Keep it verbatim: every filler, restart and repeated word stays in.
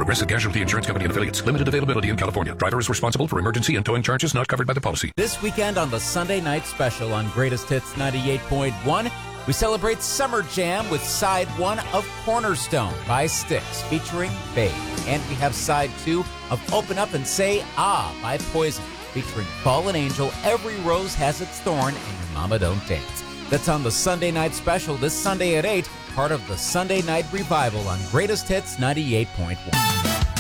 Progressive Casualty Insurance Company and affiliates. Limited availability in California. Driver is responsible for emergency and towing charges not covered by the policy. This weekend on the Sunday Night Special on Greatest Hits ninety-eight point one, we celebrate Summer Jam with side one of Cornerstone by Styx featuring Babe. And we have side two of Open Up and Say Ah by Poison featuring Fallen Angel, Every Rose Has Its Thorn, and Your Mama Don't Dance. That's on the Sunday Night Special this Sunday at eight, part of the Sunday Night Revival on Greatest Hits ninety-eight point one.